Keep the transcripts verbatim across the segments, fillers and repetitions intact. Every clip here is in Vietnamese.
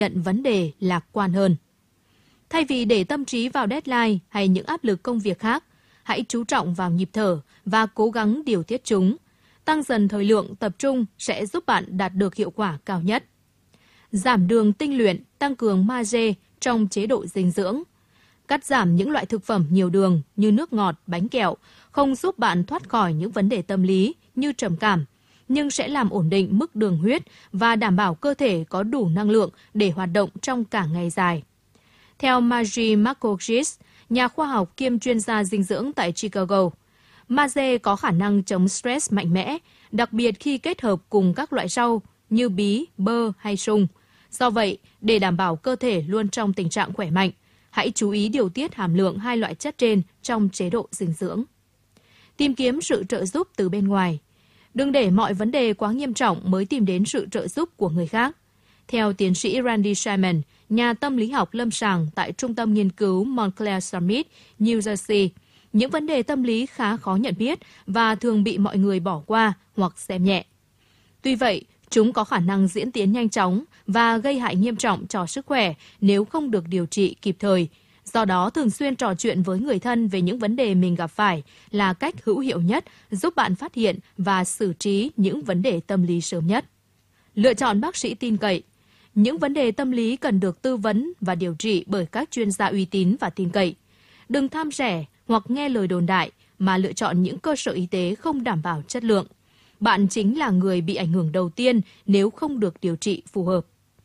nhận vấn đề lạc quan hơn. Thay vì để tâm trí vào deadline hay những áp lực công việc khác, hãy chú trọng vào nhịp thở và cố gắng điều tiết chúng. Tăng dần thời lượng tập trung sẽ giúp bạn đạt được hiệu quả cao nhất. Giảm đường tinh luyện, tăng cường magie trong chế độ dinh dưỡng. Cắt giảm những loại thực phẩm nhiều đường như nước ngọt, bánh kẹo không giúp bạn thoát khỏi những vấn đề tâm lý như trầm cảm, nhưng sẽ làm ổn định mức đường huyết và đảm bảo cơ thể có đủ năng lượng để hoạt động trong cả ngày dài. Theo Margie Markowitz, nhà khoa học kiêm chuyên gia dinh dưỡng tại Chicago, magie có khả năng chống stress mạnh mẽ, đặc biệt khi kết hợp cùng các loại rau như bí, bơ hay sung. Do vậy, để đảm bảo cơ thể luôn trong tình trạng khỏe mạnh, hãy chú ý điều tiết hàm lượng hai loại chất trên trong chế độ dinh dưỡng. Tìm kiếm sự trợ giúp từ bên ngoài. Đừng để mọi vấn đề quá nghiêm trọng mới tìm đến sự trợ giúp của người khác. Theo tiến sĩ Randy Simon, nhà tâm lý học lâm sàng tại Trung tâm Nghiên cứu Montclair Summit, New Jersey, những vấn đề tâm lý khá khó nhận biết và thường bị mọi người bỏ qua hoặc xem nhẹ. Tuy vậy, chúng có khả năng diễn tiến nhanh chóng và gây hại nghiêm trọng cho sức khỏe nếu không được điều trị kịp thời. Do đó, thường xuyên trò chuyện với người thân về những vấn đề mình gặp phải là cách hữu hiệu nhất giúp bạn phát hiện và xử trí những vấn đề tâm lý sớm nhất. Lựa chọn bác sĩ tin cậy. Những vấn đề tâm lý cần được tư vấn và điều trị bởi các chuyên gia uy tín và tin cậy. Đừng tham rẻ hoặc nghe lời đồn đại mà lựa chọn những cơ sở y tế không đảm bảo chất lượng. Bạn chính là người bị ảnh hưởng đầu tiên nếu không được điều trị phù hợp.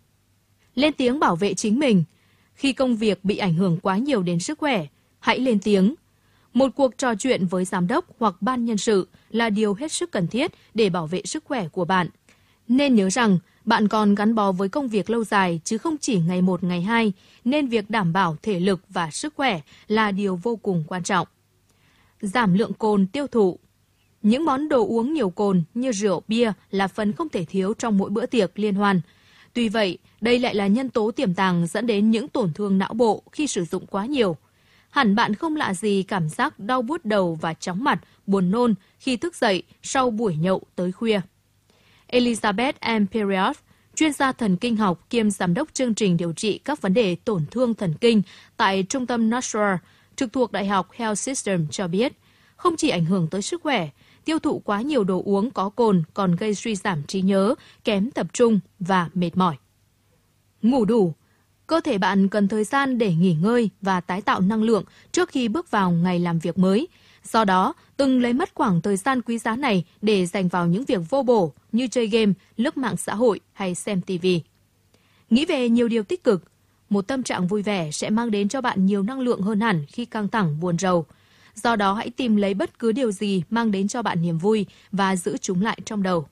Lên tiếng bảo vệ chính mình. Khi công việc bị ảnh hưởng quá nhiều đến sức khỏe, hãy lên tiếng. Một cuộc trò chuyện với giám đốc hoặc ban nhân sự là điều hết sức cần thiết để bảo vệ sức khỏe của bạn. Nên nhớ rằng, bạn còn gắn bó với công việc lâu dài chứ không chỉ ngày một ngày hai, nên việc đảm bảo thể lực và sức khỏe là điều vô cùng quan trọng. Giảm lượng cồn tiêu thụ. Những món đồ uống nhiều cồn như rượu, bia là phần không thể thiếu trong mỗi bữa tiệc liên hoan. Tuy vậy, đây lại là nhân tố tiềm tàng dẫn đến những tổn thương não bộ khi sử dụng quá nhiều. Hẳn bạn không lạ gì cảm giác đau buốt đầu và chóng mặt, buồn nôn khi thức dậy sau buổi nhậu tới khuya. Elizabeth M. Period, chuyên gia thần kinh học kiêm giám đốc chương trình điều trị các vấn đề tổn thương thần kinh tại Trung tâm Northshore, trực thuộc Đại học Health System cho biết, không chỉ ảnh hưởng tới sức khỏe, tiêu thụ quá nhiều đồ uống có cồn còn gây suy giảm trí nhớ, kém tập trung và mệt mỏi. Ngủ đủ. Cơ thể bạn cần thời gian để nghỉ ngơi và tái tạo năng lượng trước khi bước vào ngày làm việc mới. Do đó, đừng lấy mất khoảng thời gian quý giá này để dành vào những việc vô bổ như chơi game, lướt mạng xã hội hay xem ti vi. Nghĩ về nhiều điều tích cực. Một tâm trạng vui vẻ sẽ mang đến cho bạn nhiều năng lượng hơn hẳn khi căng thẳng, buồn rầu. Do đó, hãy tìm lấy bất cứ điều gì mang đến cho bạn niềm vui và giữ chúng lại trong đầu.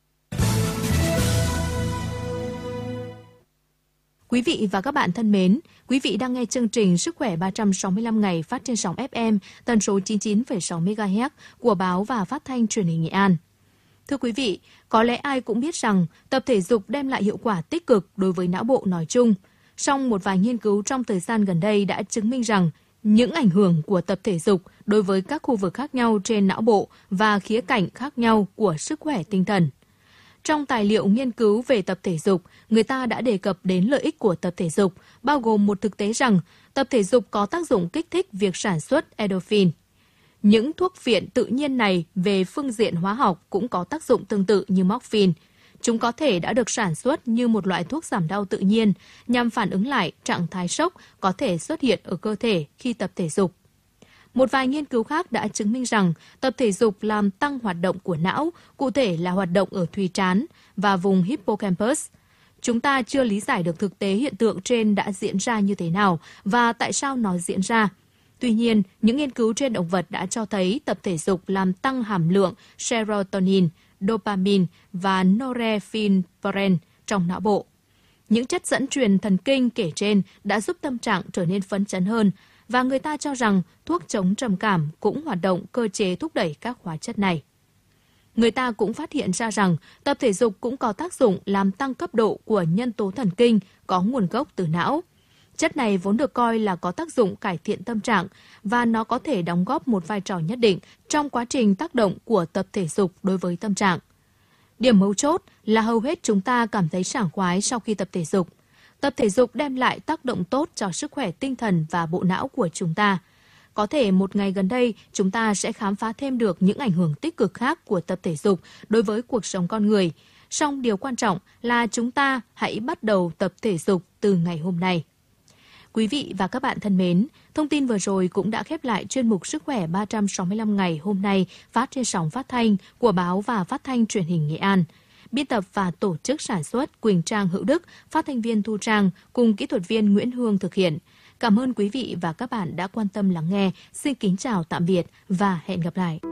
Quý vị và các bạn thân mến, quý vị đang nghe chương trình Sức khỏe ba trăm sáu mươi lăm ngày phát trên sóng ép em tần số chín mươi chín phẩy sáu mê ga héc của báo và phát thanh truyền hình Nghệ An. Thưa quý vị, có lẽ ai cũng biết rằng tập thể dục đem lại hiệu quả tích cực đối với não bộ nói chung. Song một vài nghiên cứu trong thời gian gần đây đã chứng minh rằng những ảnh hưởng của tập thể dục đối với các khu vực khác nhau trên não bộ và khía cạnh khác nhau của sức khỏe tinh thần. Trong tài liệu nghiên cứu về tập thể dục, người ta đã đề cập đến lợi ích của tập thể dục, bao gồm một thực tế rằng tập thể dục có tác dụng kích thích việc sản xuất endorphin. Những thuốc phiện tự nhiên này về phương diện hóa học cũng có tác dụng tương tự như morphine. Chúng có thể đã được sản xuất như một loại thuốc giảm đau tự nhiên nhằm phản ứng lại trạng thái sốc có thể xuất hiện ở cơ thể khi tập thể dục. Một vài nghiên cứu khác đã chứng minh rằng tập thể dục làm tăng hoạt động của não, cụ thể là hoạt động ở thùy trán và vùng hippocampus. Chúng ta chưa lý giải được thực tế hiện tượng trên đã diễn ra như thế nào và tại sao nó diễn ra. Tuy nhiên, những nghiên cứu trên động vật đã cho thấy tập thể dục làm tăng hàm lượng serotonin, dopamine và norepinephrine trong não bộ. Những chất dẫn truyền thần kinh kể trên đã giúp tâm trạng trở nên phấn chấn hơn, và người ta cho rằng thuốc chống trầm cảm cũng hoạt động cơ chế thúc đẩy các hóa chất này. Người ta cũng phát hiện ra rằng tập thể dục cũng có tác dụng làm tăng cấp độ của nhân tố thần kinh có nguồn gốc từ não. Chất này vốn được coi là có tác dụng cải thiện tâm trạng và nó có thể đóng góp một vai trò nhất định trong quá trình tác động của tập thể dục đối với tâm trạng. Điểm mấu chốt là hầu hết chúng ta cảm thấy sảng khoái sau khi tập thể dục. Tập thể dục đem lại tác động tốt cho sức khỏe tinh thần và bộ não của chúng ta. Có thể một ngày gần đây, chúng ta sẽ khám phá thêm được những ảnh hưởng tích cực khác của tập thể dục đối với cuộc sống con người. Song điều quan trọng là chúng ta hãy bắt đầu tập thể dục từ ngày hôm nay. Quý vị và các bạn thân mến, thông tin vừa rồi cũng đã khép lại chuyên mục Sức khỏe ba trăm sáu mươi lăm ngày hôm nay phát trên sóng phát thanh của Báo và Phát thanh Truyền hình Nghệ An. Biên tập và tổ chức sản xuất Quỳnh Trang Hữu Đức, phát thanh viên Thu Trang cùng kỹ thuật viên Nguyễn Hương thực hiện. Cảm ơn quý vị và các bạn đã quan tâm lắng nghe. Xin kính chào tạm biệt và hẹn gặp lại.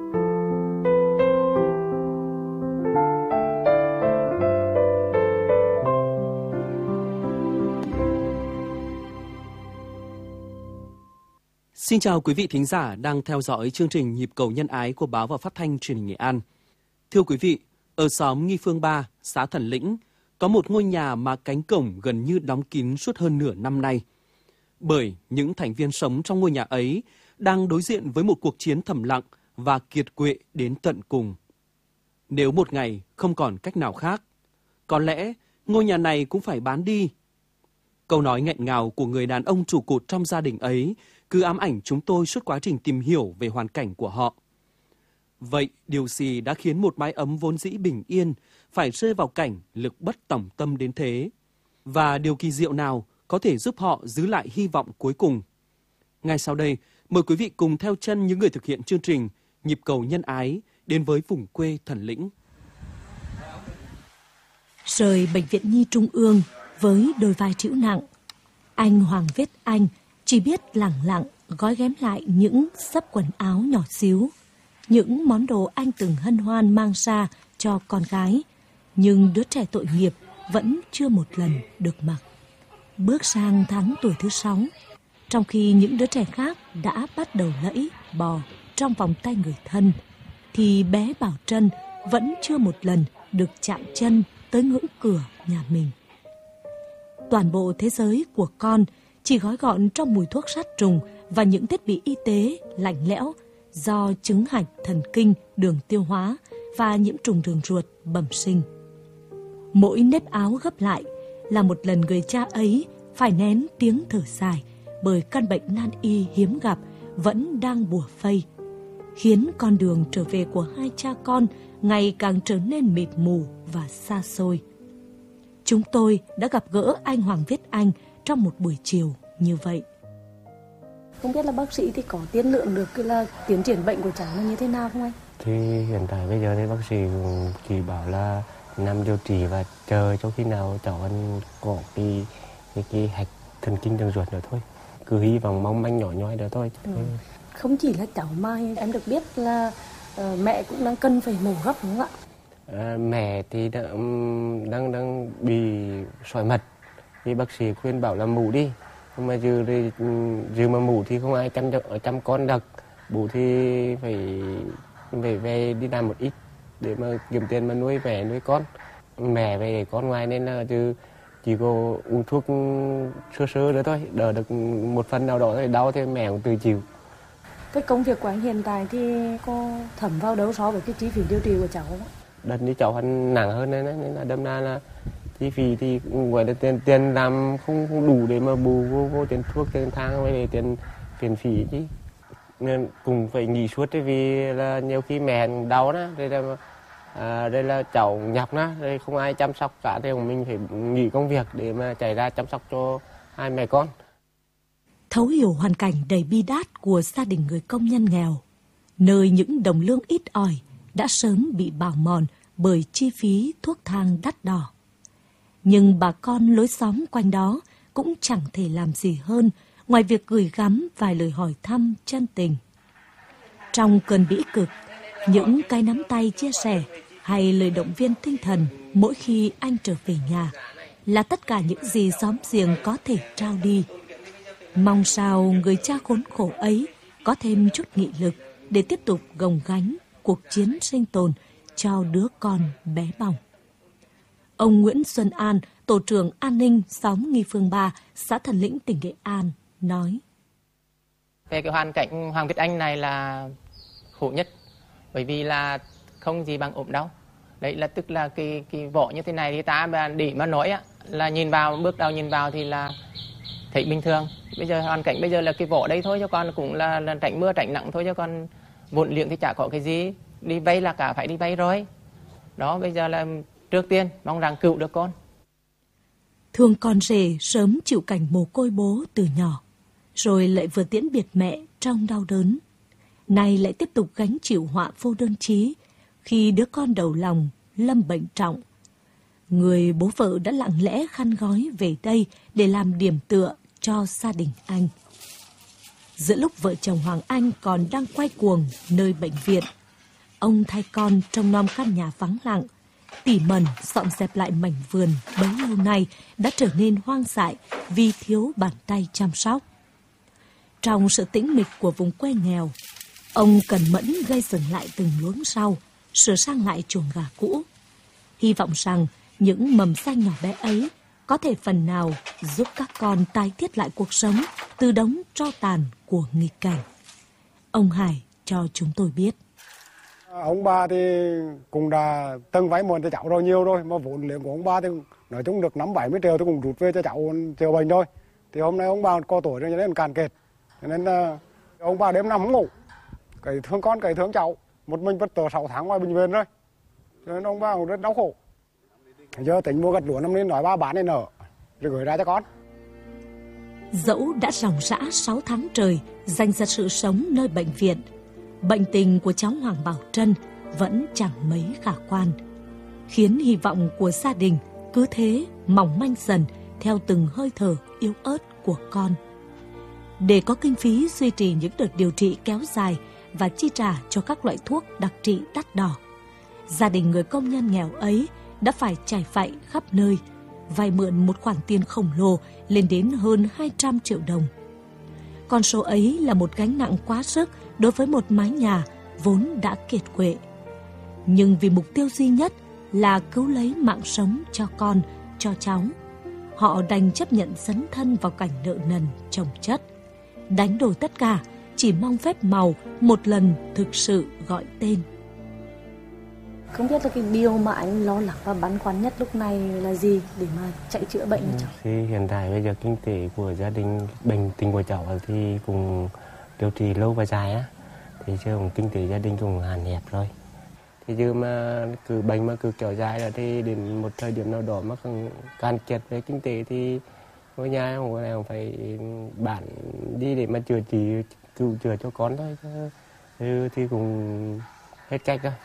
Xin chào quý vị thính giả đang theo dõi chương trình Nhịp cầu nhân ái của Báo và Phát thanh Truyền hình Nghệ An. Thưa quý vị, ở xóm Nghi Phương ba, xã Thần Lĩnh, có một ngôi nhà mà cánh cổng gần như đóng kín suốt hơn nửa năm nay. Bởi những thành viên sống trong ngôi nhà ấy đang đối diện với một cuộc chiến thầm lặng và kiệt quệ đến tận cùng. Nếu một ngày không còn cách nào khác, có lẽ ngôi nhà này cũng phải bán đi. Câu nói nghẹn ngào của người đàn ông trụ cột trong gia đình ấy cứ ám ảnh chúng tôi suốt quá trình tìm hiểu về hoàn cảnh của họ. Vậy điều gì đã khiến một mái ấm vốn dĩ bình yên phải rơi vào cảnh lực bất tòng tâm đến thế? Và điều kỳ diệu nào có thể giúp họ giữ lại hy vọng cuối cùng? Ngay sau đây, mời quý vị cùng theo chân những người thực hiện chương trình Nhịp cầu nhân ái đến với vùng quê Thần Lĩnh. Rời Bệnh viện Nhi Trung ương với đôi vai trĩu nặng, anh Hoàng Viết Anh chỉ biết lẳng lặng gói ghém lại những xấp quần áo nhỏ xíu, những món đồ anh từng hân hoan mang ra cho con gái, nhưng đứa trẻ tội nghiệp vẫn chưa một lần được mặc. Bước sang tháng tuổi thứ sáu, trong khi những đứa trẻ khác đã bắt đầu lẫy bò trong vòng tay người thân, thì bé Bảo Trân vẫn chưa một lần được chạm chân tới ngưỡng cửa nhà mình. Toàn bộ thế giới của con chỉ gói gọn trong mùi thuốc sát trùng và những thiết bị y tế lạnh lẽo do chứng hạch thần kinh, đường tiêu hóa và nhiễm trùng đường ruột bẩm sinh. Mỗi nếp áo gấp lại là một lần người cha ấy phải nén tiếng thở dài bởi căn bệnh nan y hiếm gặp vẫn đang bủa vây, khiến con đường trở về của hai cha con ngày càng trở nên mịt mù và xa xôi. Chúng tôi đã gặp gỡ anh Hoàng Viết Anh trong một buổi chiều như vậy. Không biết là bác sĩ thì có tiên lượng được cái là tiến triển bệnh của cháu là như thế nào không anh? Thì hiện tại bây giờ thì bác sĩ chỉ bảo là nằm điều trị và chờ cho khi nào cháu ăn có cái cái, cái hạch thần kinh đường ruột nữa thôi. Cứ hy vọng mong manh nhỏ nhoi nữa thôi. Ừ. Không chỉ là cháu mà em được biết là uh, mẹ cũng đang cần phải mổ gấp đúng không ạ? À, mẹ thì đã, đang đang bị sỏi mật, thì bác sĩ khuyên bảo là mổ đi, nhưng mà giờ thì giờ mà mổ thì không ai chăm được, ở chăm con được, bố thì phải phải về đi làm một ít để mà kiếm tiền mà nuôi mẹ nuôi con, mẹ về để con ngoài nên là giờ chỉ có uống thuốc sơ sơ nữa thôi, đỡ được một phần nào đó thì đau thì mẹ cũng tự chịu. Cái công việc của anh hiện tại thì có thẩm vào đâu so với cái chi phí điều trị của cháu không? Đợtนี้cháu hắn nặng hơn nên, nên là đâm ra là chi phí thì gọi là tiền tiền làm không, không đủ để mà bù vô, vô tiền thuốc tiền thang với tiền tiền phí chứ, nên cũng phải nghỉ suốt vì là nhiều khi mẹ đau đó, đây là à, đây là cháu nhọc đó, đây không ai chăm sóc cả thì mình phải nghỉ công việc để mà chạy ra chăm sóc cho hai mẹ con. Thấu hiểu hoàn cảnh đầy bi đát của gia đình người công nhân nghèo, nơi những đồng lương ít ỏi đã sớm bị bào mòn bởi chi phí thuốc thang đắt đỏ. Nhưng bà con lối xóm quanh đó cũng chẳng thể làm gì hơn ngoài việc gửi gắm vài lời hỏi thăm chân tình. Trong cơn bĩ cực, những cái nắm tay chia sẻ hay lời động viên tinh thần mỗi khi anh trở về nhà là tất cả những gì xóm giềng có thể trao đi. Mong sao người cha khốn khổ ấy có thêm chút nghị lực để tiếp tục gồng gánh cuộc chiến sinh tồn cho đứa con bé bỏng. Ông Nguyễn Xuân An, tổ trưởng an ninh xóm Nghi Phương ba, xã Thần Lĩnh, tỉnh Nghệ An, nói. Về cái hoàn cảnh Hoàng Viết Anh này là khổ nhất, bởi vì là không gì bằng ốm đau. Đấy là tức là cái, cái vỏ như thế này thì ta để mà nói á, là nhìn vào, bước đầu nhìn vào thì là thấy bình thường. Bây giờ hoàn cảnh bây giờ là cái vỏ đây thôi, cho con cũng là, là tránh mưa tránh nắng thôi, cho con vốn liếng thì chả có cái gì. Đi vay là cả phải đi vay rồi. Đó, bây giờ là trước tiên mong rằng cứu được con. Thương con rể sớm chịu cảnh mồ côi bố từ nhỏ, rồi lại vừa tiễn biệt mẹ trong đau đớn. Nay lại tiếp tục gánh chịu họa vô đơn chí khi đứa con đầu lòng lâm bệnh trọng. Người bố vợ đã lặng lẽ khăn gói về đây để làm điểm tựa cho gia đình anh. Giữa lúc vợ chồng Hoàng Anh còn đang quay cuồng nơi bệnh viện, ông thay con trông nom căn nhà vắng lặng, tỉ mẩn dọn dẹp lại mảnh vườn bấy lâu nay đã trở nên hoang dại vì thiếu bàn tay chăm sóc. Trong sự tĩnh mịch của vùng quê nghèo, ông cẩn mẫn gây dừng lại từng luống rau, sửa sang lại chuồng gà cũ. Hy vọng rằng những mầm xanh nhỏ bé ấy có thể phần nào giúp các con tái thiết lại cuộc sống từ đống tro tàn của nghịch cảnh. Ông Hải cho chúng tôi biết. Ông bà thì cũng đã từng vay mượn cho cháu rồi nhiều rồi, mà vốn liếng của ông bà thì nói chung được năm bảy mươi triệu thì cũng rút về cho cháu chữa bệnh thôi. Thì hôm nay ông bà có tuổi rồi cho nên cạn kiệt, cho nên uh, ông bà đêm nằm không ngủ, cái thương con cái thương cháu, một mình bất tử sáu tháng ngoài bệnh viện rồi, cho nên ông bà cũng rất đau khổ. Giờ tính mua gặt lúa năm nay nói ba bán nên nở rồi gửi ra cho con. Dẫu đã ròng rã sáu tháng trời dành ra sự sống nơi bệnh viện, bệnh tình của cháu Hoàng Bảo Trân vẫn chẳng mấy khả quan, khiến hy vọng của gia đình cứ thế mỏng manh dần theo từng hơi thở yếu ớt của con. Để có kinh phí duy trì những đợt điều trị kéo dài và chi trả cho các loại thuốc đặc trị đắt đỏ, gia đình người công nhân nghèo ấy đã phải trải vạy khắp nơi, vay mượn một khoản tiền khổng lồ lên đến hơn hai trăm triệu đồng. Con số ấy là một gánh nặng quá sức đối với một mái nhà vốn đã kiệt quệ. Nhưng vì mục tiêu duy nhất là cứu lấy mạng sống cho con, cho cháu, họ đành chấp nhận dấn thân vào cảnh nợ nần chồng chất, đánh đổi tất cả chỉ mong phép màu một lần thực sự gọi tên. Không biết là cái điều mà anh lo lắng và băn khoăn nhất lúc này là gì để mà chạy chữa bệnh cho cháu? Thì hiện tại bây giờ kinh tế của gia đình, bệnh tình của cháu thì cũng điều trị lâu và dài á, thì chứ cũng kinh tế gia đình cũng hạn hẹp rồi. Thì chứ mà cứ bệnh mà cứ kéo dài là thì đến một thời điểm nào đó mà can kiệt về kinh tế thì ngôi nhà của này cũng phải bán đi để mà chữa trị, cứu chữa cho con thôi, chứ thì cũng hết cách rồi.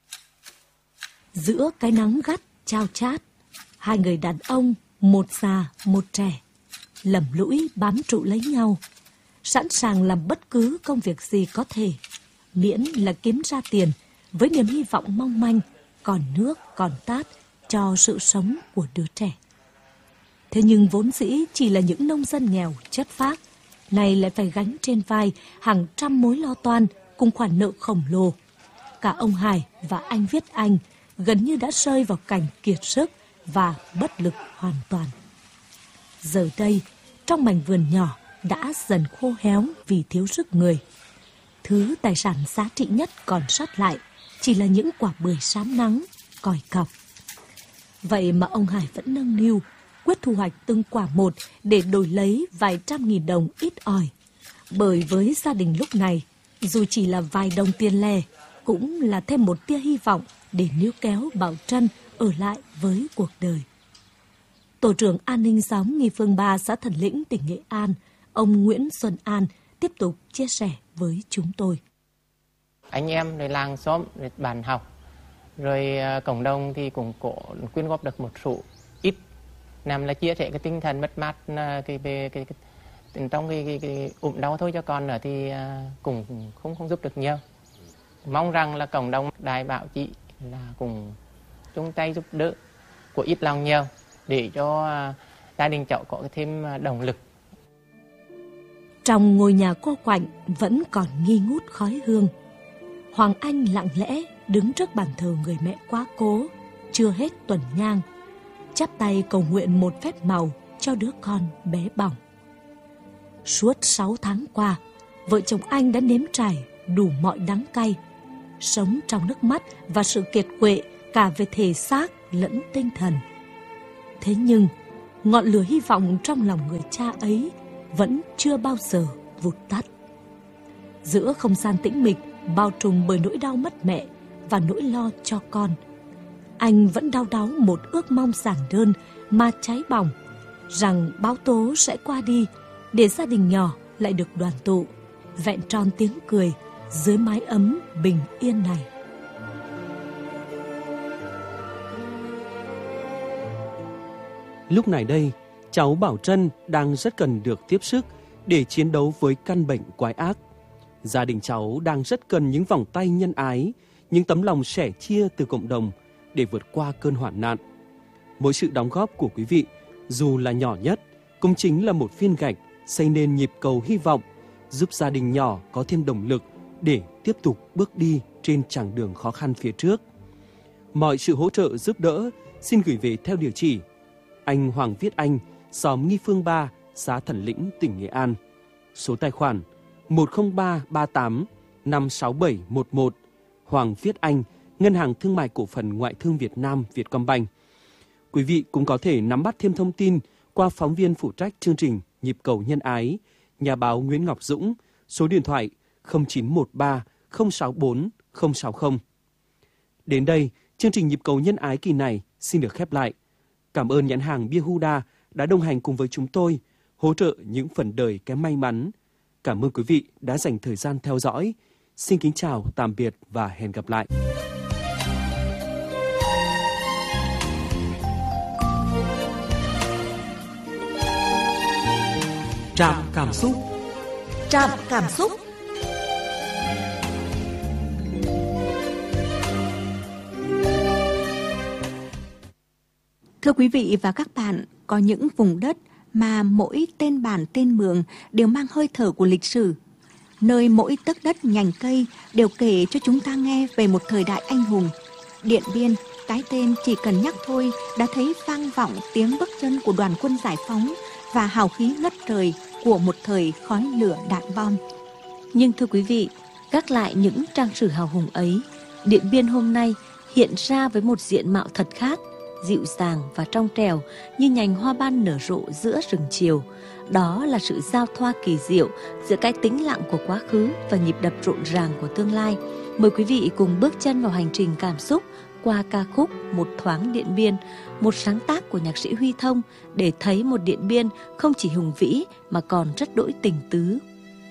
Giữa cái nắng gắt chao chát, hai người đàn ông, một già một trẻ, lầm lũi bám trụ lấy nhau, sẵn sàng làm bất cứ công việc gì có thể, miễn là kiếm ra tiền với niềm hy vọng mong manh, còn nước còn tát cho sự sống của đứa trẻ. Thế nhưng vốn dĩ chỉ là những nông dân nghèo chất phác, nay lại phải gánh trên vai hàng trăm mối lo toan cùng khoản nợ khổng lồ. Cả ông Hải và anh Viết Anh gần như đã rơi vào cảnh kiệt sức và bất lực hoàn toàn. Giờ đây, trong mảnh vườn nhỏ đã dần khô héo vì thiếu sức người. Thứ tài sản giá trị nhất còn sót lại chỉ là những quả bưởi sám nắng, còi cọc. Vậy mà ông Hải vẫn nâng niu, quyết thu hoạch từng quả một để đổi lấy vài trăm nghìn đồng ít ỏi. Bởi với gia đình lúc này, dù chỉ là vài đồng tiền lẻ, cũng là thêm một tia hy vọng để níu kéo Bảo Trân ở lại với cuộc đời. Tổ trưởng an ninh xóm Nghi Phương ba, xã Thần Lĩnh, tỉnh Nghệ An, ông Nguyễn Xuân An tiếp tục chia sẻ với chúng tôi. Anh em rồi làng xóm, rồi bàn học, rồi uh, cộng đồng thì cũng có quyên góp được một số ít, nằm là chia sẻ cái tinh thần mất mát uh, cái về cái, cái trong cái, cái, cái ủng đau thôi, cho con nữa thì uh, cũng không không giúp được nhiều. Mong rằng là cộng đồng Đài Bảo chị là cùng chung tay giúp đỡ của ít lòng nhiều để cho uh, gia đình cháu có thêm động lực. Trong ngôi nhà cô quạnh vẫn còn nghi ngút khói hương. Hoàng Anh lặng lẽ đứng trước bàn thờ người mẹ quá cố, chưa hết tuần nhang, chắp tay cầu nguyện một phép màu cho đứa con bé bỏng. Suốt sáu tháng qua, vợ chồng anh đã nếm trải đủ mọi đắng cay, sống trong nước mắt và sự kiệt quệ cả về thể xác lẫn tinh thần. Thế nhưng, ngọn lửa hy vọng trong lòng người cha ấy vẫn chưa bao giờ vụt tắt. Giữa không gian tĩnh mịch bao trùm bởi nỗi đau mất mẹ và nỗi lo cho con, anh vẫn đau đáu một ước mong giản đơn mà cháy bỏng, rằng bão tố sẽ qua đi để gia đình nhỏ lại được đoàn tụ, vẹn tròn tiếng cười dưới mái ấm bình yên này. Lúc này đây, cháu Bảo Trân đang rất cần được tiếp sức để chiến đấu với căn bệnh quái ác. Gia đình cháu đang rất cần những vòng tay nhân ái, những tấm lòng sẻ chia từ cộng đồng để vượt qua cơn hoạn nạn. Mỗi sự đóng góp của quý vị, dù là nhỏ nhất, cũng chính là một viên gạch xây nên nhịp cầu hy vọng, giúp gia đình nhỏ có thêm động lực để tiếp tục bước đi trên chặng đường khó khăn phía trước. Mọi sự hỗ trợ giúp đỡ xin gửi về theo địa chỉ anh Hoàng Viết Anh, xóm Nghi Phương ba, xã Thần Lĩnh, tỉnh Nghệ An. Số tài khoản một không ba ba tám năm sáu bảy một một, Hoàng Viết Anh, Ngân hàng Thương mại Cổ phần Ngoại thương Việt Nam Vietcombank. Quý vị cũng có thể nắm bắt thêm thông tin qua phóng viên phụ trách chương trình Nhịp cầu nhân ái, nhà báo Nguyễn Ngọc Dũng, số điện thoại không chín một ba không sáu bốn không sáu không. Đến đây, chương trình Nhịp cầu nhân ái kỳ này xin được khép lại. Cảm ơn nhãn hàng bia Huda đã đồng hành cùng với chúng tôi, hỗ trợ những phần đời kém may mắn. Cảm ơn quý vị đã dành thời gian theo dõi. Xin kính chào, tạm biệt và hẹn gặp lại. Trạm cảm xúc. Trạm cảm xúc. Thưa quý vị và các bạn, có những vùng đất mà mỗi tên bản tên mường đều mang hơi thở của lịch sử. Nơi mỗi tấc đất nhành cây đều kể cho chúng ta nghe về một thời đại anh hùng. Điện Biên, cái tên chỉ cần nhắc thôi đã thấy vang vọng tiếng bước chân của đoàn quân giải phóng và hào khí ngất trời của một thời khói lửa đạn bom. Nhưng thưa quý vị, gác lại những trang sử hào hùng ấy, Điện Biên hôm nay hiện ra với một diện mạo thật khác, dịu dàng và trong trẻo như nhành hoa ban nở rộ giữa rừng chiều. Đó là sự giao thoa kỳ diệu giữa cái tĩnh lặng của quá khứ và nhịp đập rộn ràng của tương lai. Mời quý vị cùng bước chân vào hành trình cảm xúc qua ca khúc Một thoáng Điện Biên, một sáng tác của nhạc sĩ Huy Thông, để thấy một Điện Biên không chỉ hùng vĩ mà còn rất đỗi tình tứ.